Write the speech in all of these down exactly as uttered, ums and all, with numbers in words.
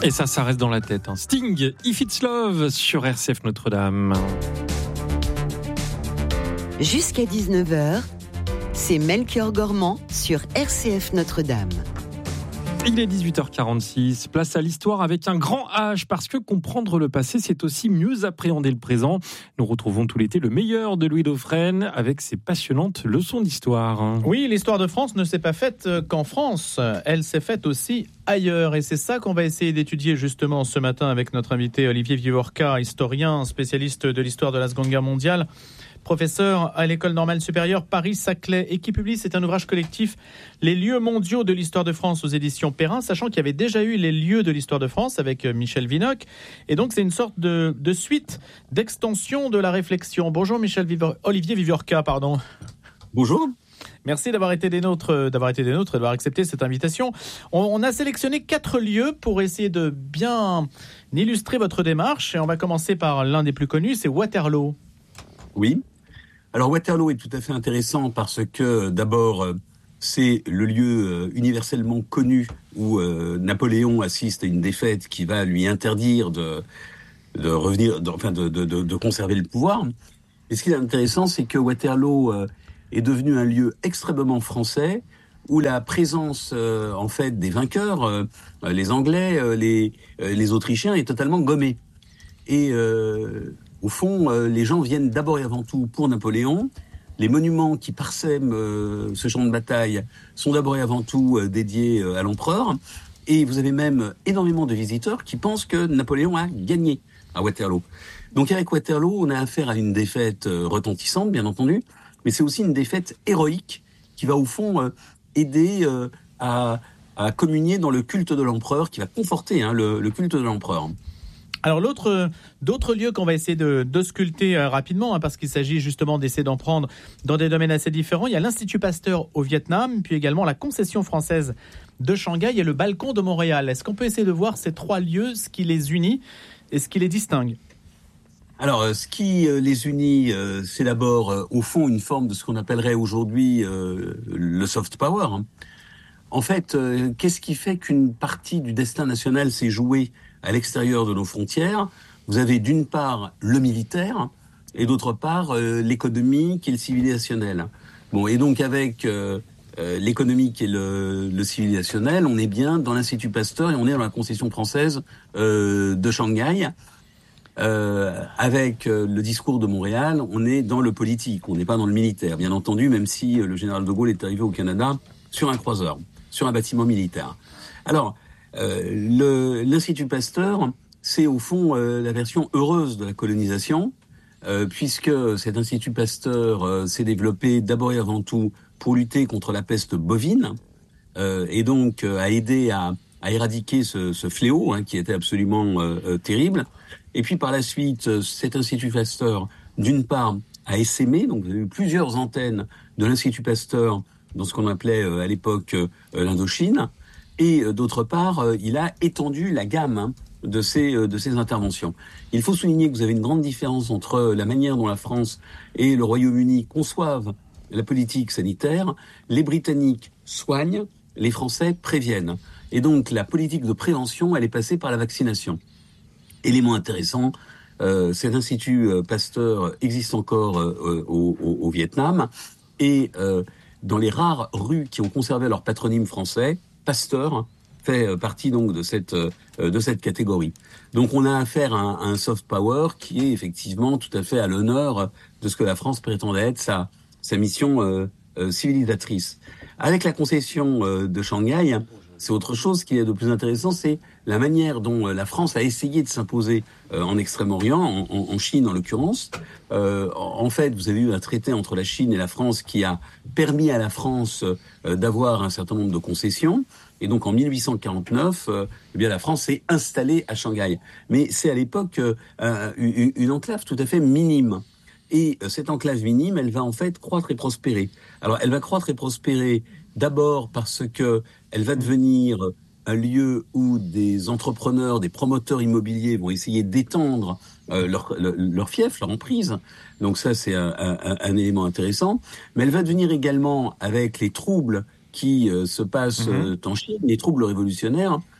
Et ça, ça reste dans la tête. Hein. Sting, If It's Love sur R C F Notre-Dame. Jusqu'à dix-neuf heures, c'est Melchior Gormand sur R C F Notre-Dame. Il est dix-huit heures quarante-six, place à l'histoire avec un grand H, parce que comprendre le passé, c'est aussi mieux appréhender le présent. Nous retrouvons tout l'été le meilleur de Louis Dauphren avec ses passionnantes leçons d'histoire. Oui, l'histoire de France ne s'est pas faite qu'en France, elle s'est faite aussi ailleurs. Et c'est ça qu'on va essayer d'étudier justement ce matin avec notre invité Olivier Vivorca, historien, spécialiste de l'histoire de la Seconde Guerre mondiale, professeur à l'École normale supérieure Paris-Saclay, et qui publie, c'est un ouvrage collectif, Les lieux mondiaux de l'histoire de France aux éditions Perrin, sachant qu'il y avait déjà eu les lieux de l'histoire de France avec Michel Vinocq. Et donc, c'est une sorte de, de suite, d'extension de la réflexion. Bonjour Michel Vivor- Olivier Vivorca, pardon. Bonjour. Merci d'avoir été des nôtres, d'avoir été des nôtres et d'avoir accepté cette invitation. On, on a sélectionné quatre lieux pour essayer de bien illustrer votre démarche. Et on va commencer par l'un des plus connus, c'est Waterloo. Oui. Alors Waterloo est tout à fait intéressant parce que d'abord euh, c'est le lieu euh, universellement connu où euh, Napoléon assiste à une défaite qui va lui interdire de, de revenir, de, enfin de, de, de, de conserver le pouvoir. Et ce qui est intéressant, c'est que Waterloo euh, est devenu un lieu extrêmement français où la présence euh, en fait des vainqueurs, euh, les Anglais, euh, les, euh, les Autrichiens, est totalement gommée. Et euh, Au fond, euh, les gens viennent d'abord et avant tout pour Napoléon. Les monuments qui parsèment euh, ce champ de bataille sont d'abord et avant tout euh, dédiés euh, à l'empereur. Et vous avez même énormément de visiteurs qui pensent que Napoléon a gagné à Waterloo. Donc avec Waterloo, on a affaire à une défaite euh, retentissante, bien entendu, mais c'est aussi une défaite héroïque qui va au fond euh, aider euh, à, à communier dans le culte de l'empereur, qui va conforter hein, le, le culte de l'empereur. Alors l'autre, d'autres lieux qu'on va essayer de, de sculpter euh, rapidement, hein, parce qu'il s'agit justement d'essayer d'en prendre dans des domaines assez différents. Il y a l'Institut Pasteur au Vietnam, puis également la concession française de Shanghai et le balcon de Montréal. Est-ce qu'on peut essayer de voir ces trois lieux, ce qui les unit et ce qui les distingue ? Alors, ce qui les unit, c'est d'abord, au fond, une forme de ce qu'on appellerait aujourd'hui euh, le soft power. En fait, euh, qu'est-ce qui fait qu'une partie du destin national s'est jouée à l'extérieur de nos frontières ? Vous avez d'une part le militaire et d'autre part euh, l'économique et le civilisationnel. Bon, et donc avec euh, euh, l'économique et le, le civilisationnel, on est bien dans l'Institut Pasteur et on est dans la concession française euh, de Shanghai. Euh, avec euh, le discours de Montréal, on est dans le politique, on n'est pas dans le militaire, bien entendu, même si euh, le général de Gaulle est arrivé au Canada sur un croiseur, sur un bâtiment militaire. Alors, euh, le, l'Institut Pasteur, c'est au fond euh, la version heureuse de la colonisation, euh, puisque cet Institut Pasteur euh, s'est développé d'abord et avant tout pour lutter contre la peste bovine, euh, et donc euh, a aidé à, à éradiquer ce, ce fléau hein, qui était absolument euh, euh, terrible. Et puis par la suite, cet Institut Pasteur, d'une part, a essaimé, donc il y a eu plusieurs antennes de l'Institut Pasteur dans ce qu'on appelait euh, à l'époque euh, l'Indochine, et euh, d'autre part, euh, il a étendu la gamme hein, de ces euh, de ces interventions. Il faut souligner que vous avez une grande différence entre la manière dont la France et le Royaume-Uni conçoivent la politique sanitaire. Les Britanniques soignent, les Français préviennent. Et donc la politique de prévention, elle est passée par la vaccination. Élément intéressant, euh, cet Institut euh, Pasteur existe encore euh, au, au, au Vietnam et euh, dans les rares rues qui ont conservé leur patronyme français, Pasteur fait euh, partie donc de cette euh, de cette catégorie. Donc on a affaire à un, à un soft power qui est effectivement tout à fait à l'honneur de ce que la France prétendait être sa sa mission euh, euh, civilisatrice. Avec la concession euh, de Shanghai, c'est autre chose qui est de plus intéressant, c'est la manière dont la France a essayé de s'imposer euh, en Extrême-Orient, en, en, en Chine en l'occurrence. Euh, en fait, vous avez eu un traité entre la Chine et la France qui a permis à la France euh, d'avoir un certain nombre de concessions. Et donc en dix-huit cent quarante-neuf, euh, eh bien la France s'est installée à Shanghai. Mais c'est à l'époque euh, une, une enclave tout à fait minime. Et euh, cette enclave minime, elle va en fait croître et prospérer. Alors elle va croître et prospérer d'abord parce que elle va devenir un lieu où des entrepreneurs, des promoteurs immobiliers vont essayer d'étendre euh, leur, leur, leur fief, leur emprise. Donc ça, c'est un, un, un élément intéressant. Mais elle va devenir également, avec les troubles qui euh, se passent mmh. euh, en Chine, les troubles révolutionnaires,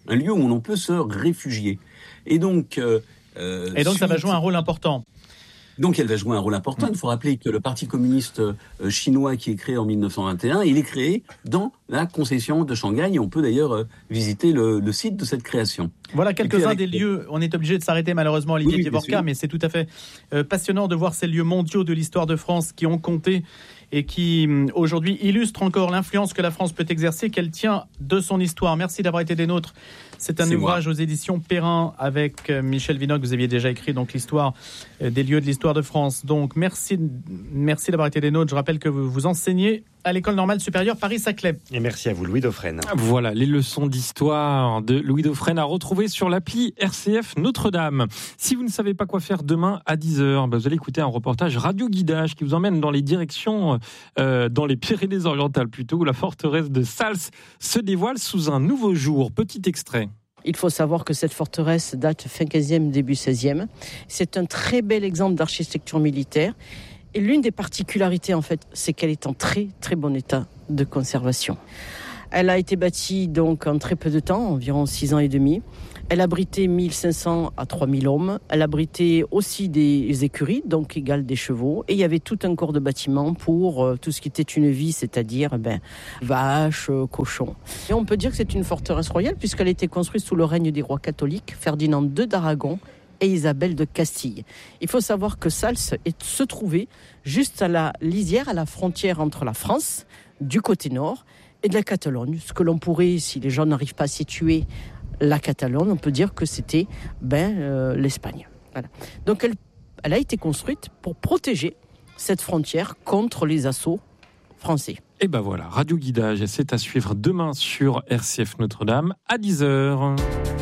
un lieu où on peut se réfugier. Et donc, euh, euh, Et donc suite... ça va jouer un rôle important. Donc elle va jouer un rôle important. Il faut rappeler que le Parti communiste chinois qui est créé en dix-neuf cent vingt et un, il est créé dans la concession de Shanghai. Et on peut d'ailleurs visiter le, le site de cette création. Voilà quelques-uns avec... des lieux. On est obligé de s'arrêter malheureusement, Olivier oui, Vivorca, mais c'est tout à fait euh, passionnant de voir ces lieux mondiaux de l'histoire de France qui ont compté et qui aujourd'hui illustrent encore l'influence que la France peut exercer, qu'elle tient de son histoire. Merci d'avoir été des nôtres. C'est un c'est ouvrage moi. aux éditions Perrin avec Michel Vinocq. Vous aviez déjà écrit donc l'histoire des lieux de l'histoire de France. Donc merci, merci d'avoir été des nôtres. Je rappelle que vous, vous enseignez à l'École normale supérieure Paris-Saclay. Et merci à vous, Louis Dauphren. Voilà, les leçons d'histoire de Louis Dauphren à retrouver sur l'appli R C F Notre-Dame. Si vous ne savez pas quoi faire demain à dix heures, bah vous allez écouter un reportage radio-guidage qui vous emmène dans les directions, euh, dans les Pyrénées-Orientales plutôt, où la forteresse de Sals se dévoile sous un nouveau jour. Petit extrait. Il faut savoir que cette forteresse date fin quinzième, début seizième. C'est un très bel exemple d'architecture militaire. Et l'une des particularités, en fait, c'est qu'elle est en très, très bon état de conservation. Elle a été bâtie donc en très peu de temps, environ six ans et demi. Elle abritait mille cinq cents à trois mille hommes. Elle abritait aussi des écuries, donc égale des chevaux. Et il y avait tout un corps de bâtiments pour euh, tout ce qui était une vie, c'est-à-dire ben, vaches, euh, cochons. Et on peut dire que c'est une forteresse royale puisqu'elle a été construite sous le règne des rois catholiques, Ferdinand deux d'Aragon et Isabelle de Castille. Il faut savoir que Sals est, se trouvait juste à la lisière, à la frontière entre la France, du côté nord, et de la Catalogne. Ce que l'on pourrait, si les gens n'arrivent pas à situer la Catalogne, on peut dire que c'était ben, euh, l'Espagne. Voilà. Donc elle, elle a été construite pour protéger cette frontière contre les assauts français. Et ben voilà, Radio Guidage, c'est à suivre demain sur R C F Notre-Dame à dix heures.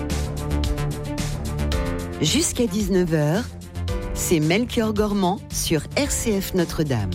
Jusqu'à dix-neuf heures, c'est Melchior Gormand sur R C F Notre-Dame.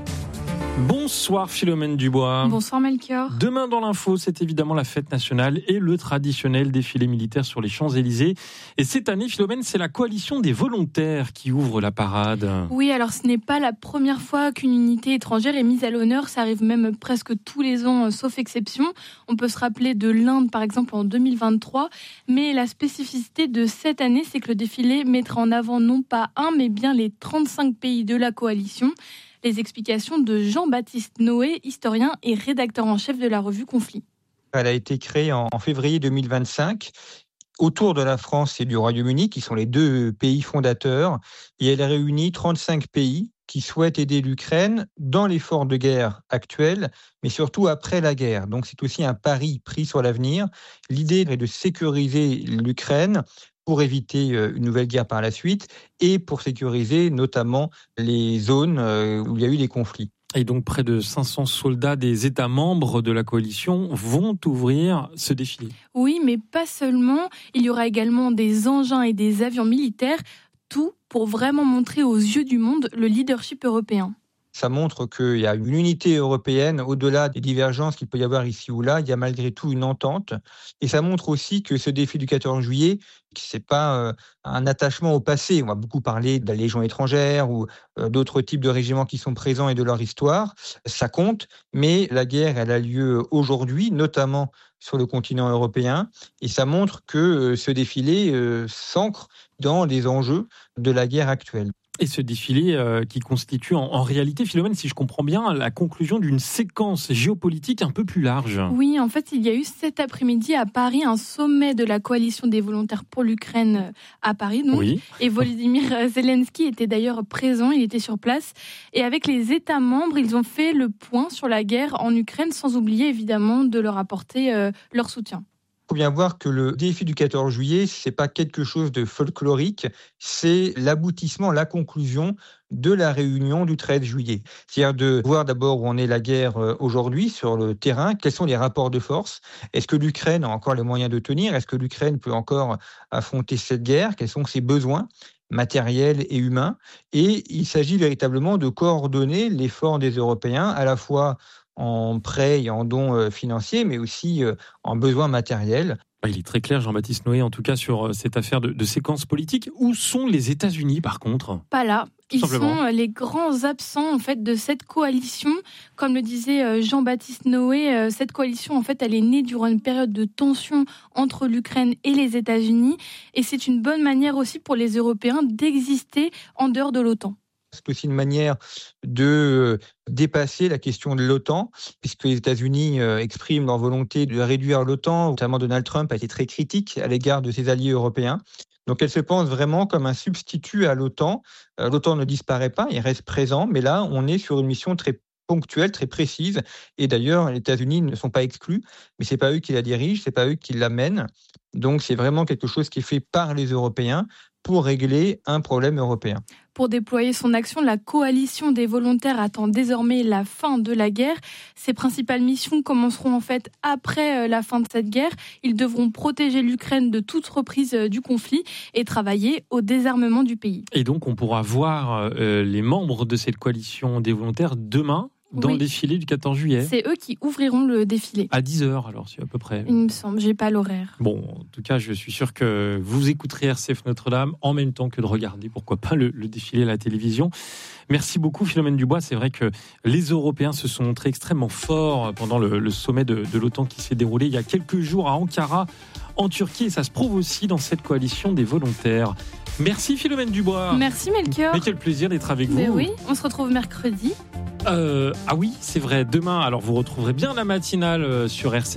Bonsoir Philomène Dubois. Bonsoir Melchior. Demain dans l'info, c'est évidemment la fête nationale et le traditionnel défilé militaire sur les Champs-Élysées. Et cette année, Philomène, c'est la coalition des volontaires qui ouvre la parade. Oui, alors ce n'est pas la première fois qu'une unité étrangère est mise à l'honneur. Ça arrive même presque tous les ans, sauf exception. On peut se rappeler de l'Inde, par exemple, en deux mille vingt-trois. Mais la spécificité de cette année, c'est que le défilé mettra en avant non pas un, mais bien les trente-cinq pays de la coalition. Les explications de Jean-Baptiste Noé, historien et rédacteur en chef de la revue Conflit. Elle a été créée en février deux mille vingt-cinq autour de la France et du Royaume-Uni, qui sont les deux pays fondateurs, et elle réunit trente-cinq pays qui souhaitent aider l'Ukraine dans l'effort de guerre actuel, mais surtout après la guerre. Donc c'est aussi un pari pris sur l'avenir. L'idée est de sécuriser l'Ukraine pour éviter une nouvelle guerre par la suite et pour sécuriser notamment les zones où il y a eu des conflits. Et donc près de cinq cents soldats des États membres de la coalition vont ouvrir ce défilé. Oui, mais pas seulement. Il y aura également des engins et des avions militaires, tout pour vraiment montrer aux yeux du monde le leadership européen. Ça montre qu'il y a une unité européenne, au-delà des divergences qu'il peut y avoir ici ou là, il y a malgré tout une entente. Et ça montre aussi que ce défi du quatorze juillet, ce n'est pas un attachement au passé. On va beaucoup parler de la Légion étrangère ou d'autres types de régiments qui sont présents et de leur histoire. Ça compte, mais la guerre, elle a lieu aujourd'hui, notamment sur le continent européen. Et ça montre que ce défilé s'ancre dans les enjeux de la guerre actuelle. Et ce défilé euh, qui constitue en, en réalité, Philomène, si je comprends bien, la conclusion d'une séquence géopolitique un peu plus large. Oui, en fait, il y a eu cet après-midi à Paris un sommet de la coalition des volontaires pour l'Ukraine à Paris. Donc, oui. Et Volodymyr Zelensky était d'ailleurs présent, il était sur place. Et avec les États membres, ils ont fait le point sur la guerre en Ukraine, sans oublier évidemment de leur apporter euh, leur soutien. Il faut bien voir que le défi du quatorze juillet, ce n'est pas quelque chose de folklorique, c'est l'aboutissement, la conclusion de la réunion du treize juillet. C'est-à-dire de voir d'abord où en est la guerre aujourd'hui sur le terrain, quels sont les rapports de force, est-ce que l'Ukraine a encore les moyens de tenir, est-ce que l'Ukraine peut encore affronter cette guerre, quels sont ses besoins matériels et humains, et il s'agit véritablement de coordonner l'effort des Européens, à la fois en prêts et en dons financiers, mais aussi en besoins matériels. Il est très clair, Jean-Baptiste Noé, en tout cas, sur cette affaire de, de séquence politique. Où sont les États-Unis, par contre ? Pas là. Ils Simplement. sont les grands absents en fait de cette coalition. Comme le disait Jean-Baptiste Noé, cette coalition en fait elle est née durant une période de tension entre l'Ukraine et les États-Unis, et c'est une bonne manière aussi pour les Européens d'exister en dehors de l'OTAN. C'est aussi une manière de dépasser la question de l'OTAN, puisque les États-Unis expriment leur volonté de réduire l'OTAN. Notamment Donald Trump a été très critique à l'égard de ses alliés européens. Donc elle se pense vraiment comme un substitut à l'OTAN. Euh, L'OTAN ne disparaît pas, il reste présent, mais là on est sur une mission très ponctuelle, très précise. Et d'ailleurs, les États-Unis ne sont pas exclus, mais c'est pas eux qui la dirigent, c'est pas eux qui la mènent. Donc c'est vraiment quelque chose qui est fait par les Européens pour régler un problème européen. Pour déployer son action, la coalition des volontaires attend désormais la fin de la guerre. Ses principales missions commenceront en fait après la fin de cette guerre. Ils devront protéger l'Ukraine de toute reprise du conflit et travailler au désarmement du pays. Et donc on pourra voir euh, les membres de cette coalition des volontaires demain dans oui. le défilé du quatorze juillet. C'est eux qui ouvriront le défilé. À dix heures, alors, c'est à peu près. Il me semble, j'ai pas l'horaire. Bon, en tout cas, je suis sûr que vous écouterez R C F Notre-Dame en même temps que de regarder, pourquoi pas, le, le défilé à la télévision. Merci beaucoup, Philomène Dubois. C'est vrai que les Européens se sont montrés extrêmement forts pendant le, le sommet de, de l'OTAN qui s'est déroulé il y a quelques jours à Ankara, en Turquie, et ça se prouve aussi dans cette coalition des volontaires. Merci, Philomène Dubois. Merci, Melchior. Mais quel plaisir d'être avec vous. Mais oui, on se retrouve mercredi. Euh, ah oui, c'est vrai, demain, alors vous retrouverez bien la matinale sur R C F.